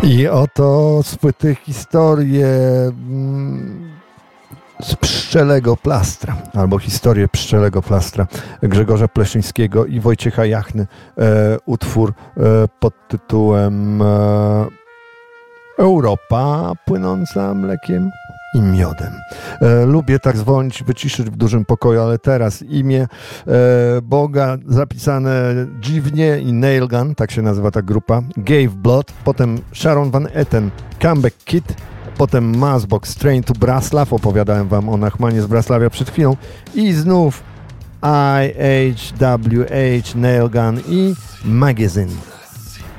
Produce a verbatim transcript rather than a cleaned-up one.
I oto z płyty historie mm, z Pszczelego Plastra, albo historię Pszczelego Plastra Grzegorza Pleszyńskiego i Wojciecha Jachny. E, utwór e, pod tytułem e, Europa płynąca mlekiem i miodem. E, lubię tak zwolnić, wyciszyć w dużym pokoju, ale teraz imię e, Boga zapisane dziwnie i Nailgun, tak się nazywa ta grupa, Gave Blood, potem Sharon Van Etten, Comeback Kid, potem Mazbox, Train to Braslav, opowiadałem wam o Nachmanie z Braslavia przed chwilą i znów I H W H, Nailgun i Magazine.